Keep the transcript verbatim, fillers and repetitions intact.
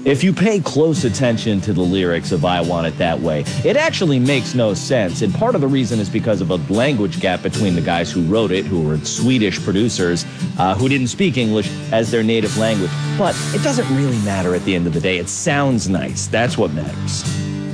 If you pay close attention to the lyrics of I Want It That Way, it actually makes no sense. And part of the reason is because of a language gap between the guys who wrote it, who were Swedish producers, uh, who didn't speak English as their native language. But it doesn't really matter at the end of the day. It sounds nice. That's what matters.